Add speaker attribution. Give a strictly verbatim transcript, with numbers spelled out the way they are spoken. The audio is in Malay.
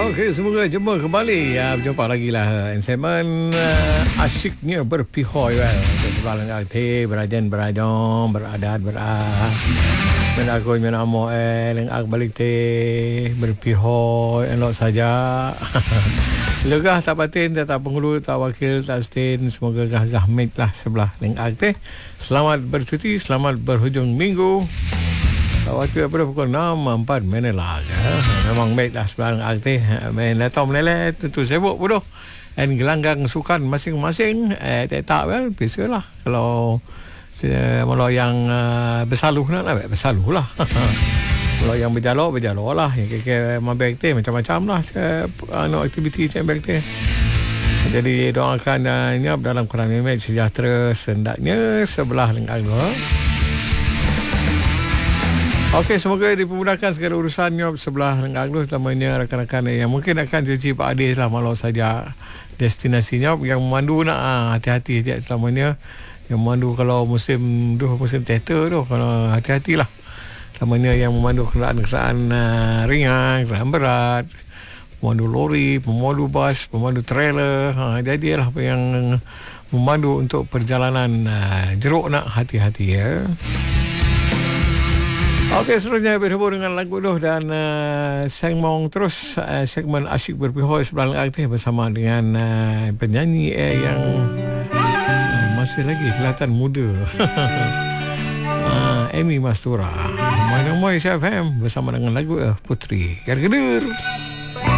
Speaker 1: Okey, semoga jumpa kembali. Ya, berjumpa lagi lah. Segmen uh, asyiknya berpihoi kan. Sebelah lengkap te, berajan berajong, beradat berat. Menakut menamo eh lengkap balik te, berpihoi, elok saja. Legah tak batin, tak penghulu, tak wakil, tak stain. Semoga gah-gah mate lah sebelah lengkap te. Selamat bercuti, selamat berhujung minggu. Waktu pada pukul enam empat minit lah ya. Memang baik dah sebelah aktif. Main letong meleleh tentu sibuk bodoh. Dan gelanggang sukan masing-masing eh, tak tak well, biasalah. Kalau uh, kalau yang uh, bersaluh nak lah, bersaluh lah. Kalau yang berjalur, berjalur lah. Yang kira mabek aktif macam-macam lah. Anu aktiviti macam aktif. Jadi doakan uh, nyap dalam kurang minit sejahtera sendaknya sebelah lengkap dua. Okey, semoga dipermudahkan segala urusannya sebelah Lengganglu, terutamanya rakan-rakan yang mungkin akan cuci Pak Adis lah malau saja destinasinya. Yang memandu nak ah, hati-hati je selamanya. Yang memandu kalau musim duh musim teater tu, kalau hati-hatilah. Terutamanya yang memandu kenderaan-kenderaan uh, ringan, kenderaan berat, pemandu lori, pemandu bas, pemandu trailer. Ha, jadilah yang memandu untuk perjalanan uh, jeruk nak hati-hati ya. Okey, seterusnya berhubung dengan lagu tu dan uh, sembang terus uh, segmen asyik berpihak sebelah aktif bersama dengan uh, penyanyi eh, yang uh, masih lagi kelihatan muda. uh, Amy Mastura. Main Moy F M bersama dengan lagu uh, Putri Gergedur.